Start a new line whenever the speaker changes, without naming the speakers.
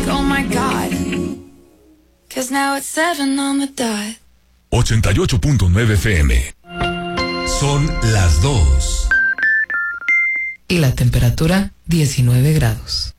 oh my God. 'Cause now it's 7 on the dot.
88.9 FM. Son las 2.
Y la temperatura 19 grados.